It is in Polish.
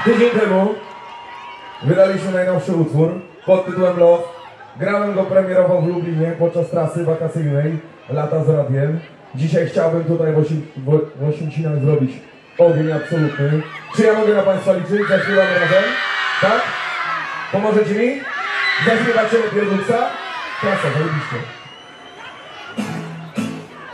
Tydzień temu wydaliśmy najnowszy utwór pod tytułem Love. Grałem go premierowo w Lublinie podczas trasy wakacyjnej Lata z radiem. Dzisiaj chciałbym tutaj w Oświęcinach zrobić ogień absolutny. Czy ja mogę na Państwa liczyć? Zaśpiewamy razem? Tak? Pomożecie mi? Zaśpiewacie lepiej od Luksa? Klasa, zajebiście.